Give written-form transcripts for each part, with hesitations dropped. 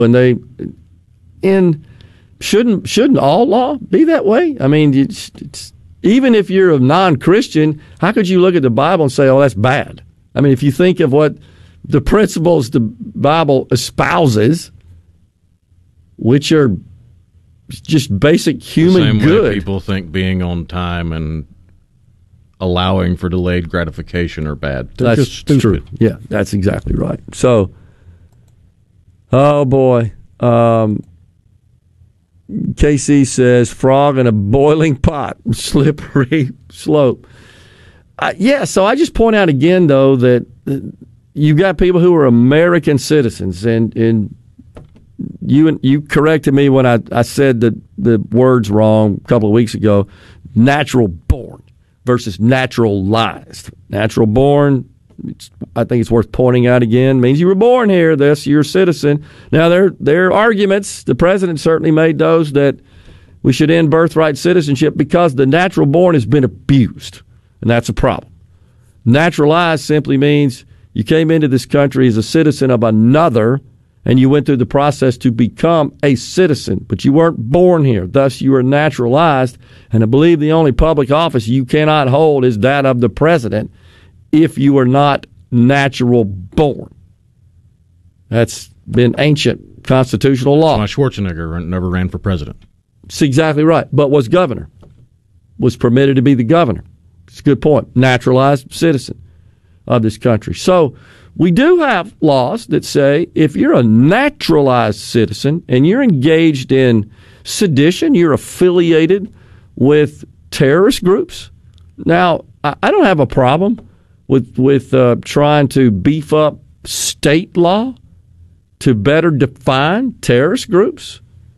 when they in shouldn't all law be that way? I mean, it's, even if you're a non-Christian, how could you look at the Bible and say, "Oh, that's bad"? I mean, if you think of what the principles the Bible espouses, which are just basic human the same good. way people think being on time and allowing for delayed gratification are bad. They're That's just stupid. true. Yeah, that's exactly right. So, oh boy. KC says, frog in a boiling pot, slippery slope. So I just point out again, though, that you've got people who are American citizens, and you corrected me when I said the words wrong a couple of weeks ago. Natural born versus naturalized. Natural born, I think it's worth pointing out again, means you were born here, thus you're a citizen. Now, there are arguments, the president certainly made those, that we should end birthright citizenship because the natural born has been abused, and that's a problem. Naturalized simply means you came into this country as a citizen of another, and you went through the process to become a citizen, but you weren't born here. Thus, you are naturalized, and I believe the only public office you cannot hold is that of the president if you are not natural born. That's been ancient constitutional law. That's why Schwarzenegger never ran for president. That's exactly right, but was governor. Was permitted to be the governor. It's a good point. Naturalized citizen of this country. So we do have laws that say if you're a naturalized citizen and you're engaged in sedition, you're affiliated with terrorist groups. Now, I don't have a problem with trying to beef up state law to better define terrorist groups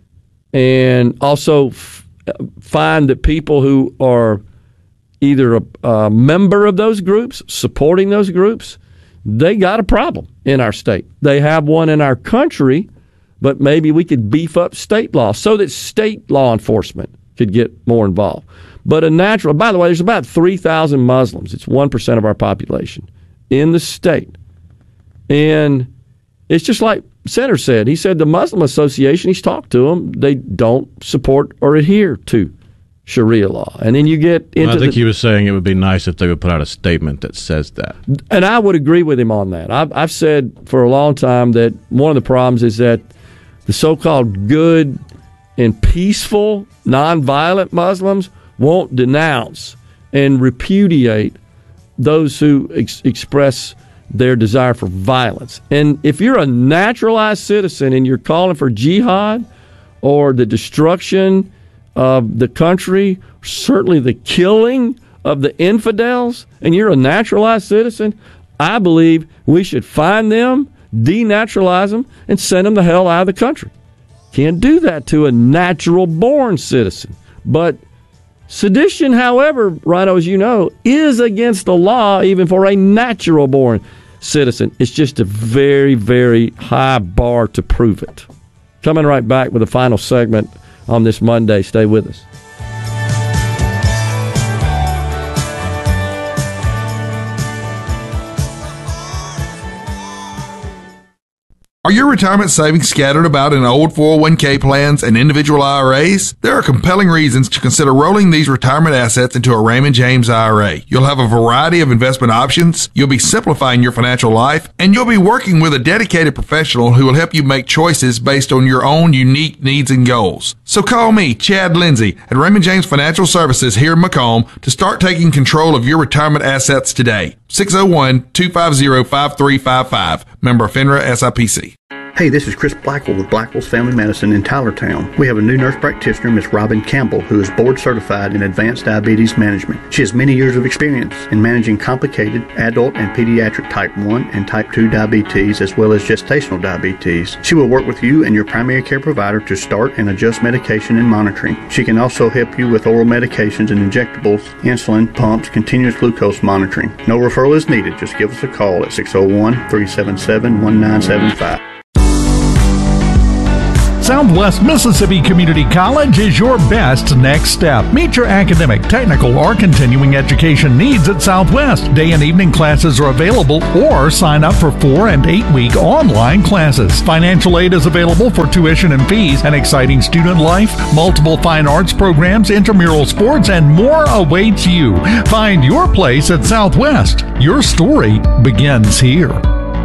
and also find that people who are either a member of those groups, supporting those groups, they got a problem in our state. They have one in our country, but maybe we could beef up state law so that state law enforcement could get more involved. But by the way, there's about 3,000 Muslims. It's 1% of our population in the state. And it's just like Senator said. He said the Muslim Association, he's talked to them, they don't support or adhere to Sharia law. And then you get into I think he was saying it would be nice if they would put out a statement that says that. And I would agree with him on that. I've said for a long time that one of the problems is that the so-called good and peaceful, nonviolent Muslims won't denounce and repudiate those who express their desire for violence. And if you're a naturalized citizen and you're calling for jihad or the destruction of the country, certainly the killing of the infidels, and you're a naturalized citizen, I believe we should find them, denaturalize them, and send them the hell out of the country. Can't do that to a natural-born citizen. But sedition, however, Rhino, as you know, is against the law even for a natural-born citizen. It's just a very, very high bar to prove it. Coming right back with the final segment on this Monday. Stay with us. Are your retirement savings scattered about in old 401k plans and individual IRAs? There are compelling reasons to consider rolling these retirement assets into a Raymond James IRA. You'll have a variety of investment options, you'll be simplifying your financial life, and you'll be working with a dedicated professional who will help you make choices based on your own unique needs and goals. So call me, Chad Lindsay, at Raymond James Financial Services here in Macomb to start taking control of your retirement assets today. 601-250-5355. Member FINRA SIPC. Hey, this is Chris Blackwell with Blackwell's Family Medicine in Tylertown. We have a new nurse practitioner, Miss Robin Campbell, who is board certified in advanced diabetes management. She has many years of experience in managing complicated adult and pediatric type 1 and type 2 diabetes, as well as gestational diabetes. She will work with you and your primary care provider to start and adjust medication and monitoring. She can also help you with oral medications and injectables, insulin, pumps, continuous glucose monitoring. No referral is needed. Just give us a call at 601-377-1975. Southwest Mississippi Community College is your best next step. Meet your academic, technical, or continuing education needs at Southwest. Day and evening classes are available, or sign up for 4 and 8 week online classes. Financial aid is available for tuition and fees, an exciting student life, multiple fine arts programs, intramural sports, and more awaits you. Find your place at Southwest. Your story begins here.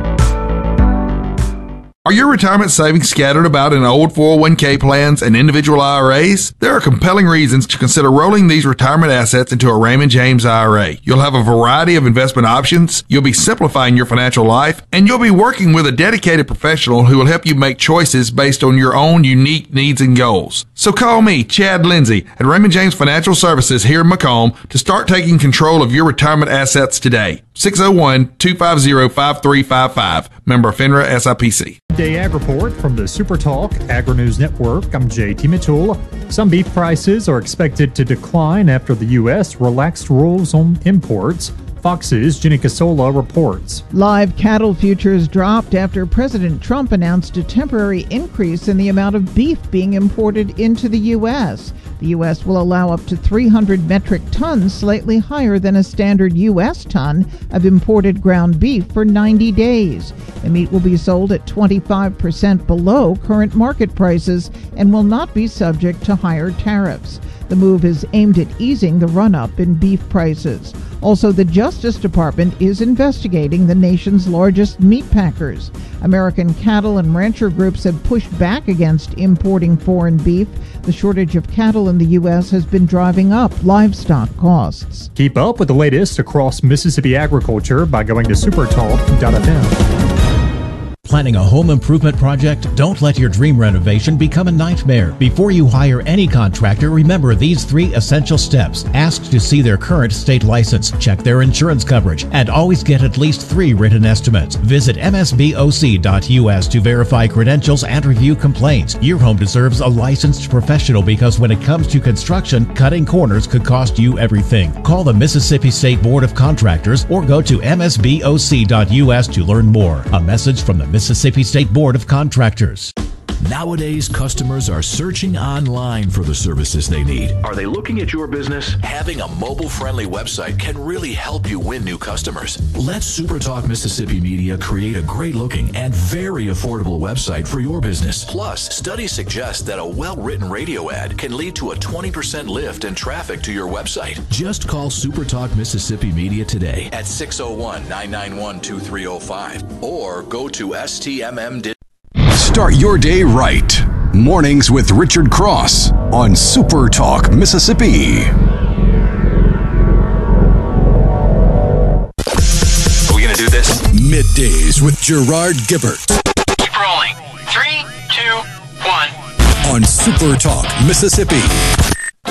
Are your retirement savings scattered about in old 401k plans and individual IRAs? There are compelling reasons to consider rolling these retirement assets into a Raymond James IRA. You'll have a variety of investment options, you'll be simplifying your financial life, and you'll be working with a dedicated professional who will help you make choices based on your own unique needs and goals. So call me, Chad Lindsay, at Raymond James Financial Services here in Macomb to start taking control of your retirement assets today. 601-250-5355. Member FINRA SIPC. Day Ag Report from the SuperTalk Agri-News Network. I'm JT Mitchell. Some beef prices are expected to decline after the U.S. relaxed rules on imports. Fox's Jenny Casola reports. Live cattle futures dropped after President Trump announced a temporary increase in the amount of beef being imported into the U.S. The U.S. will allow up to 300 metric tons, slightly higher than a standard U.S. ton of imported ground beef for 90 days. The meat will be sold at 25% below current market prices and will not be subject to higher tariffs. The move is aimed at easing the run-up in beef prices. Also, the Justice Department is investigating the nation's largest meat packers. American cattle and rancher groups have pushed back against importing foreign beef. The shortage of cattle in the U.S. has been driving up livestock costs. Keep up with the latest across Mississippi agriculture by going to supertalk.fm. Planning a home improvement project? Don't let your dream renovation become a nightmare. Before you hire any contractor, remember these 3 essential steps. Ask to see their current state license, check their insurance coverage, and always get at least 3 written estimates. Visit msboc.us to verify credentials and review complaints. Your home deserves a licensed professional because when it comes to construction, cutting corners could cost you everything. Call the Mississippi State Board of Contractors or go to msboc.us to learn more. A message from the Mississippi State Board of Contractors. Nowadays, customers are searching online for the services they need. Are they looking at your business? Having a mobile-friendly website can really help you win new customers. Let SuperTalk Mississippi Media create a great-looking and very affordable website for your business. Plus, studies suggest that a well-written radio ad can lead to a 20% lift in traffic to your website. Just call SuperTalk Mississippi Media today at 601-991-2305 or go to STMM. Start your day right. Mornings with Richard Cross on Super Talk Mississippi. Are we going to do this? Middays with Gerard Gibbert. Keep rolling. 3, 2, 1. On Super Talk Mississippi.